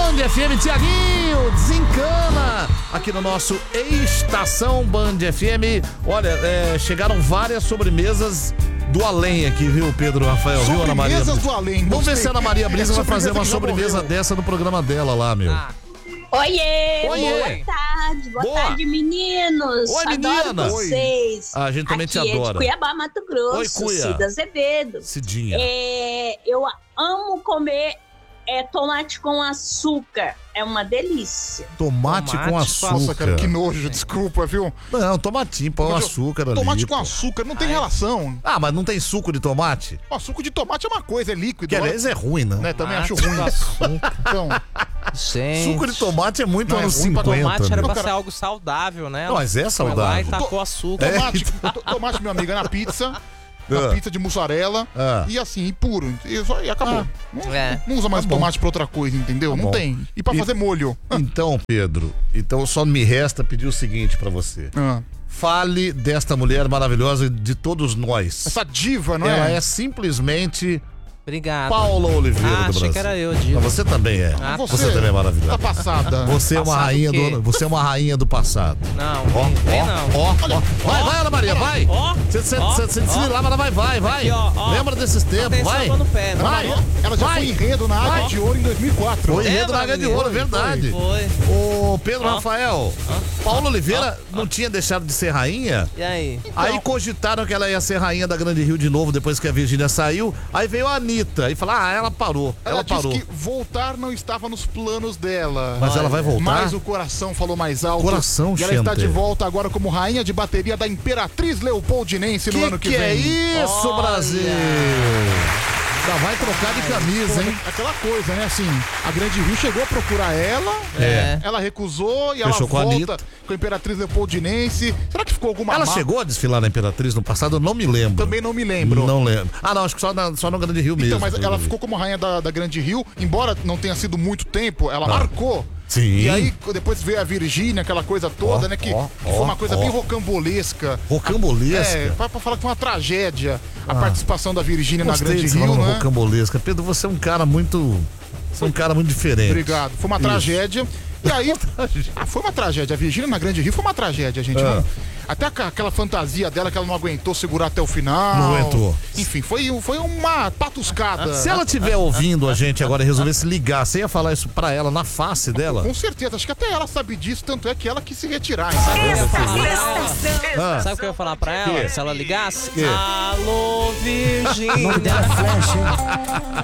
Band FM, Tiaguinho, desencana aqui no nosso Estação Band FM. Olha, chegaram várias sobremesas do além aqui, viu, Pedro Rafael? Viu, Ana Maria? Sobremesas do além. Vamos ver se a Ana Maria Brisa vai fazer uma sobremesa dessa no programa dela lá, meu. Oiê! Oiê! Boa tarde, meninos! Oi, adoro menina! vocês! A gente também te Aqui adora. É de Cuiabá, Mato Grosso. Oi, Cuia. Cida Azevedo. Cidinha. Eu amo comer tomate com açúcar. É uma delícia. Tomate com açúcar. Nossa, cara, que nojo, desculpa, viu? Não, tomatinho, põe açúcar ali. Tomate com açúcar não tem relação. Ah, mas não tem suco de tomate? O suco de tomate é uma coisa, é líquido. Que aliás é ruim, né? Também acho ruim. Então, gente, suco de tomate é muito anos ruim pra 50. tomate era né? pra ser algo saudável, né? Não, mas é Foi lá e saudável. tacou açúcar. tomate, meu amigo, é na pizza. Na pizza de mussarela. E assim, e puro. E acabou. Não usa mais tomate pra outra coisa, entendeu? Não tem. E pra fazer molho. Então, Pedro, só me resta pedir o seguinte pra você. Fale desta mulher maravilhosa de todos nós. Essa diva, não é? Ela é simplesmente Obrigado. Paula Oliveira do Brasil. Achei que era eu, Diva. Mas você também é. Você também é maravilhosa. Tá passada. Você é uma Passado rainha o quê? você é uma rainha do passado. Não, vem não. Vai, Ana Maria, vai. Ó, Você desfilava, mas vai. Aqui, ó. Lembra desses tempos, Atenção, vai. tô no pé, né? Vai. Ela já foi enredo na Águia de Ouro em 2004. Foi enredo na Águia de Ouro, verdade. Foi. Ô, Pedro Rafael, Paula Oliveira não tinha deixado de ser rainha? E aí? Aí cogitaram que ela ia ser rainha da Grande Rio de novo depois que a Virgínia saiu. Aí veio a Anitta e falou: ela parou. Ela parou. disse que voltar não estava nos planos dela. Mas ela vai voltar? Mas o coração falou mais alto. Coração, E ela está Xente. de volta agora como rainha de bateria da Imperatriz Leopoldinense no ano que vem. é isso, Olha. Brasil? Já vai trocar de camisa, hein? Aquela coisa, né? Assim, a Grande Rio chegou a procurar ela, ela recusou e Fechou ela com a volta Anitta. com a Imperatriz Leopoldinense. Será que ficou alguma Ela marca? chegou a desfilar na Imperatriz no passado? Eu não me lembro. Também não me lembro. Não lembro. Não, acho que só no Grande Rio mesmo. Então, mas ela ficou como rainha da Grande Rio, embora não tenha sido muito tempo, ela marcou. Sim. E aí, depois veio a Virgínia, aquela coisa toda, né? Que foi uma coisa bem rocambolesca. Rocambolesca? Pra falar que foi uma tragédia a participação da Virgínia na Grande Rio, Rio, né? rocambolesca. Pedro, você é um cara muito... Você é um cara muito diferente. Obrigado. Foi uma tragédia. E aí, foi uma tragédia. A Virgínia na Grande Rio foi uma tragédia, gente. Até aquela fantasia dela que ela não aguentou segurar até o final. Não aguentou. Enfim, foi uma patuscada. Se ela estiver ouvindo a gente agora e resolvesse ligar, você ia falar isso pra ela na face dela? Com certeza, acho que até ela sabe disso, tanto é que ela quis se retirar. Sabe o que eu ia falar pra ela? Se ela ligasse? Que? Alô, Virgínia.